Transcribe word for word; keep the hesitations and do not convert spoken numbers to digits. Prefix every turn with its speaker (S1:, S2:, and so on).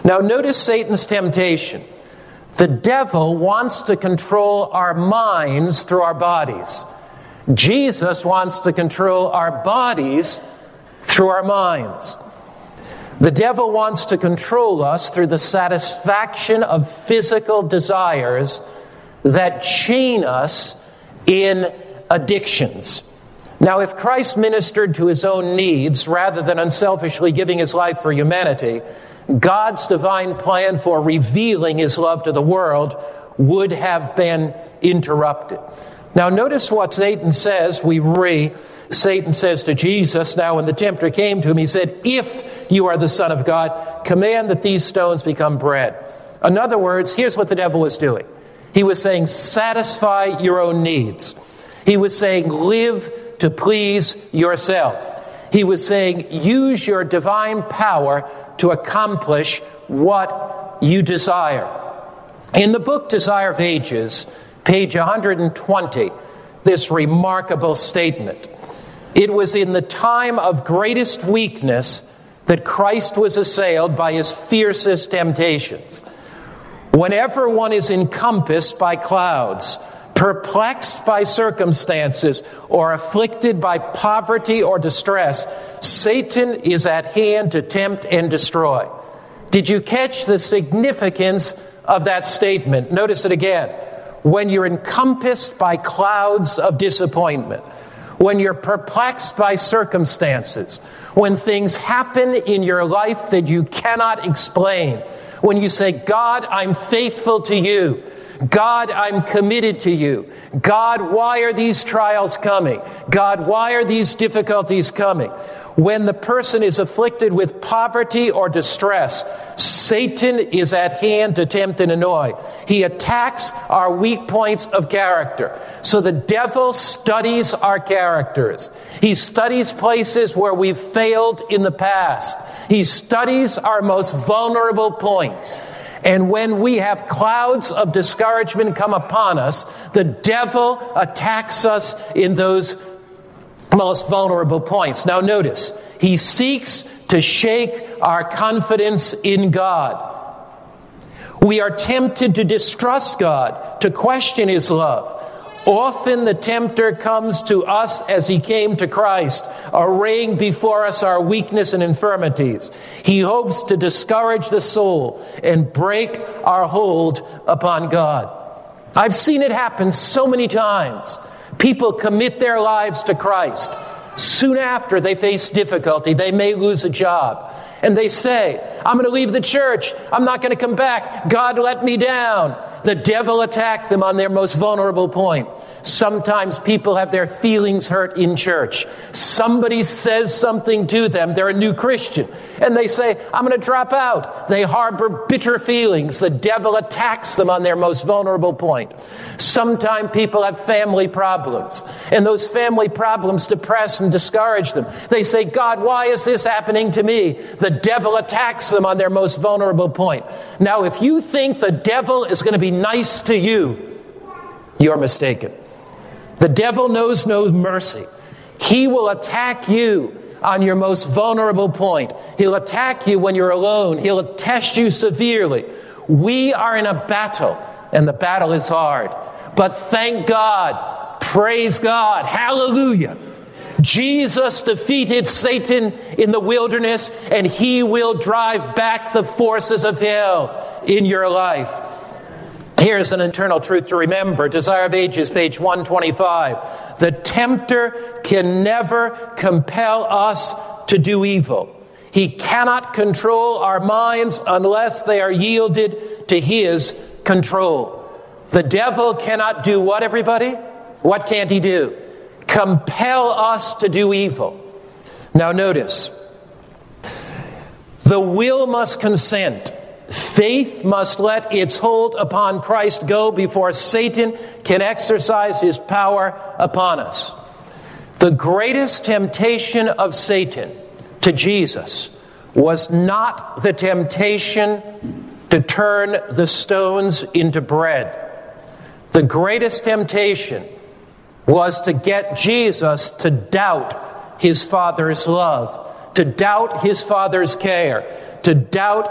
S1: Now notice Satan's temptation. The devil wants to control our minds through our bodies. Jesus wants to control our bodies through our minds. The devil wants to control us through the satisfaction of physical desires that chain us in addictions. Now, if Christ ministered to his own needs rather than unselfishly giving his life for humanity, God's divine plan for revealing his love to the world would have been interrupted. Now, notice what Satan says. We read, Satan says to Jesus, now when the tempter came to him, he said, "If you are the Son of God, command that these stones become bread." In other words, here's what the devil was doing. He was saying, satisfy your own needs. He was saying, live to please yourself. He was saying, use your divine power to accomplish what you desire. In the book Desire of Ages, page one hundred twenty, this remarkable statement. It was in the time of greatest weakness that Christ was assailed by his fiercest temptations. Whenever one is encompassed by clouds, perplexed by circumstances, or afflicted by poverty or distress, Satan is at hand to tempt and destroy. Did you catch the significance of that statement? Notice it again. When you're encompassed by clouds of disappointment, when you're perplexed by circumstances, when things happen in your life that you cannot explain, when you say, God, I'm faithful to you. God, I'm committed to you. God, why are these trials coming? God, why are these difficulties coming? When the person is afflicted with poverty or distress, Satan is at hand to tempt and annoy. He attacks our weak points of character. So the devil studies our characters. He studies places where we've failed in the past. He studies our most vulnerable points. And when we have clouds of discouragement come upon us, the devil attacks us in those most vulnerable points. Now notice, he seeks to shake our confidence in God. We are tempted to distrust God, to question his love. Often the tempter comes to us as he came to Christ, arraying before us our weakness and infirmities. He hopes to discourage the soul and break our hold upon God. I've seen it happen so many times. People commit their lives to Christ. Soon after they face difficulty, they may lose a job. And they say, I'm going to leave the church. I'm not going to come back. God let me down. The devil attacked them on their most vulnerable point. Sometimes people have their feelings hurt in church. Somebody says something to them. They're a new Christian. And they say, I'm going to drop out. They harbor bitter feelings. The devil attacks them on their most vulnerable point. Sometimes people have family problems. And those family problems depress and discourage them. They say, God, why is this happening to me? The devil attacks them on their most vulnerable point. Now, if you think the devil is going to be nice to you, you're mistaken. The devil knows no mercy. He will attack you on your most vulnerable point. He'll attack you when you're alone. He'll test you severely. We are in a battle, and the battle is hard. But thank God, praise God, hallelujah. Jesus defeated Satan in the wilderness, and he will drive back the forces of hell in your life. Here's an internal truth to remember. Desire of Ages, page one twenty-five. The tempter can never compel us to do evil. He cannot control our minds unless they are yielded to his control. The devil cannot do what, everybody? What can't he do? Compel us to do evil. Now notice, the will must consent. Faith must let its hold upon Christ go before Satan can exercise his power upon us. The greatest temptation of Satan to Jesus was not the temptation to turn the stones into bread. The greatest temptation was to get Jesus to doubt his Father's love, to doubt his Father's care, to doubt